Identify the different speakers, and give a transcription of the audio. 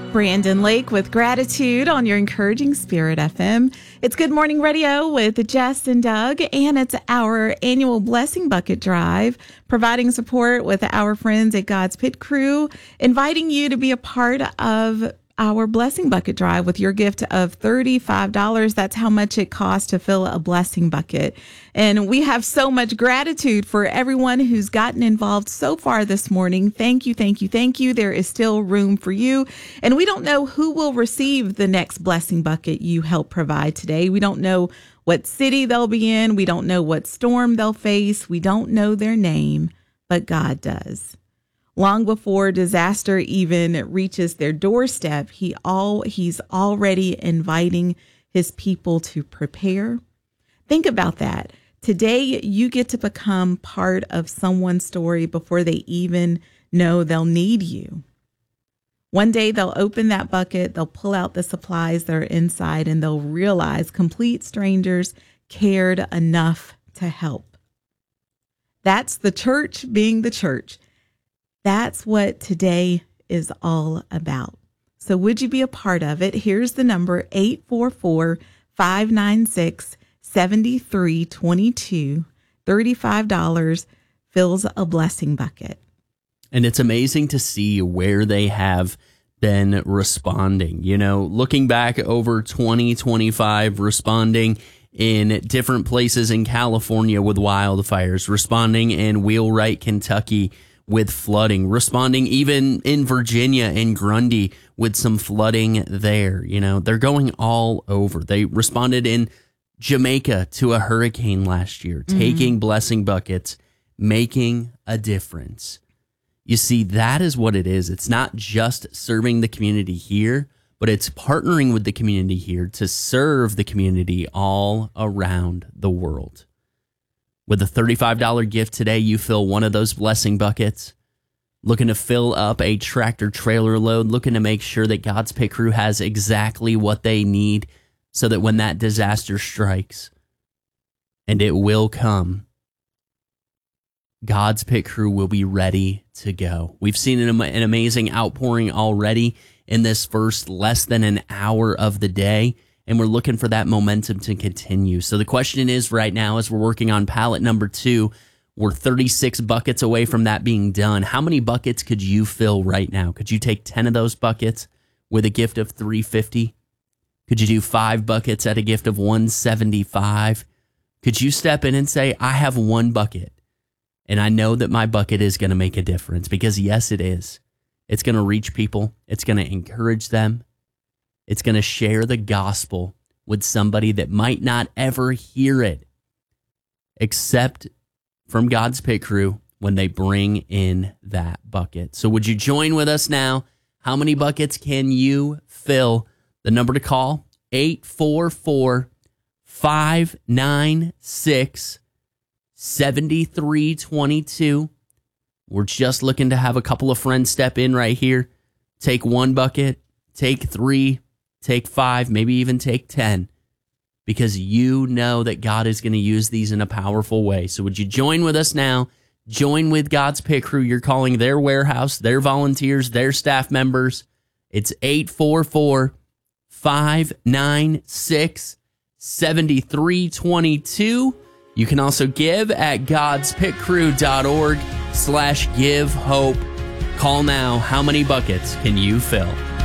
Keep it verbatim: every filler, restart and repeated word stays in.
Speaker 1: Brandon Lake with Gratitude on your Encouraging Spirit F M. It's Good Morning Radio with Jess and Doug, and it's our annual Blessing Bucket Drive, providing support with our friends at God's Pit Crew, inviting you to be a part of our Blessing Bucket Drive with your gift of thirty-five dollars. That's how much it costs to fill a blessing bucket. And we have so much gratitude for everyone who's gotten involved so far this morning. Thank you, thank you, thank you. There is still room for you. And we don't know who will receive the next blessing bucket you help provide today. We don't know what city they'll be in. We don't know what storm they'll face. We don't know their name, but God does. Long before disaster even reaches their doorstep, he all he's already inviting his people to prepare. Think about that. Today, you get to become part of someone's story before they even know they'll need you. One day, they'll open that bucket, they'll pull out the supplies that are inside, and they'll realize complete strangers cared enough to help. That's the church being the church. That's what today is all about. So would you be a part of it? Here's the number, eight four four, five nine six, seven three two two. thirty-five dollars fills a blessing bucket.
Speaker 2: And it's amazing to see where they have been responding. You know, looking back over twenty twenty-five, responding in different places in California with wildfires, responding in Wheelwright, Kentucky, with flooding, responding even in Virginia and Grundy with some flooding there. You know, they're going all over. They responded in Jamaica to a hurricane last year, mm-hmm. taking blessing buckets, making a difference. You see, that is what it is. It's not just serving the community here, but it's partnering with the community here to serve the community all around the world. With a thirty-five dollars gift today, you fill one of those blessing buckets. Looking to fill up a tractor trailer load, looking to make sure that God's Pit Crew has exactly what they need so that when that disaster strikes, and it will come, God's Pit Crew will be ready to go. We've seen an, an amazing outpouring already in this first less than an hour of the day, and we're looking for that momentum to continue. So the question is right now, as we're working on pallet number two, we're thirty-six buckets away from that being done. How many buckets could you fill right now? Could you take ten of those buckets with a gift of three hundred fifty dollars? Could you do five buckets at a gift of one hundred seventy-five dollars? Could you step in and say, I have one bucket, and I know that my bucket is going to make a difference? Because yes, it is. It's going to reach people. It's going to encourage them. It's going to share the gospel with somebody that might not ever hear it, except from God's Pit Crew when they bring in that bucket. So would you join with us now? How many buckets can you fill? The number to call, eight four four, five nine six, seven three two two. We're just looking to have a couple of friends step in right here. Take one bucket, take three, take five, maybe even take ten, because you know that God is going to use these in a powerful way. So would you join with us now? Join with God's Pit Crew. You're calling their warehouse, their volunteers, their staff members. It's eight four four, five nine six, seven three two two. You can also give at godspitcrew.org slash give hope. Call now. How many buckets can you fill?